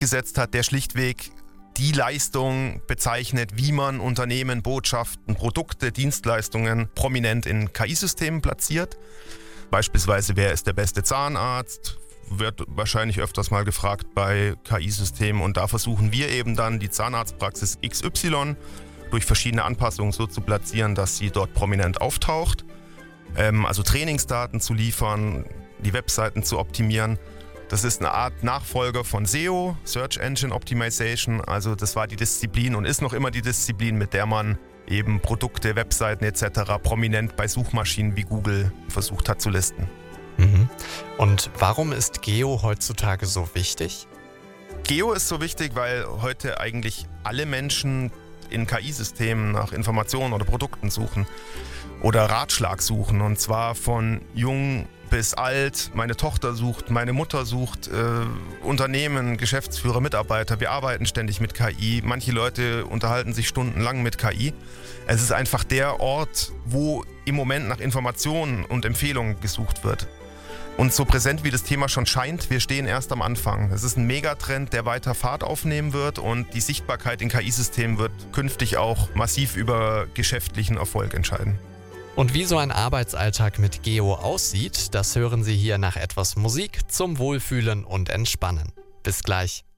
gesetzt hat, der schlichtweg die Leistung bezeichnet, wie man Unternehmen, Botschaften, Produkte, Dienstleistungen prominent in KI-Systemen platziert. Beispielsweise, wer ist der beste Zahnarzt? Wird wahrscheinlich öfters mal gefragt bei KI-Systemen. Und da versuchen wir eben dann die Zahnarztpraxis XY durch verschiedene Anpassungen so zu platzieren, dass sie dort prominent auftaucht. Also Trainingsdaten zu liefern, die Webseiten zu optimieren. Das ist eine Art Nachfolger von SEO, Search Engine Optimization. Also das war die Disziplin und ist noch immer die Disziplin, mit der man eben Produkte, Webseiten etc. prominent bei Suchmaschinen wie Google versucht hat zu listen. Und warum ist Geo heutzutage so wichtig? Geo ist so wichtig, weil heute eigentlich alle Menschen in KI-Systemen nach Informationen oder Produkten suchen oder Ratschlag suchen. Und zwar von jung bis alt. Meine Tochter sucht, meine Mutter sucht, Unternehmen, Geschäftsführer, Mitarbeiter. Wir arbeiten ständig mit KI. Manche Leute unterhalten sich stundenlang mit KI. Es ist einfach der Ort, wo im Moment nach Informationen und Empfehlungen gesucht wird. Und so präsent wie das Thema schon scheint, wir stehen erst am Anfang. Es ist ein Megatrend, der weiter Fahrt aufnehmen wird und die Sichtbarkeit in KI-Systemen wird künftig auch massiv über geschäftlichen Erfolg entscheiden. Und wie so ein Arbeitsalltag mit Geo aussieht, das hören Sie hier nach etwas Musik zum Wohlfühlen und Entspannen. Bis gleich.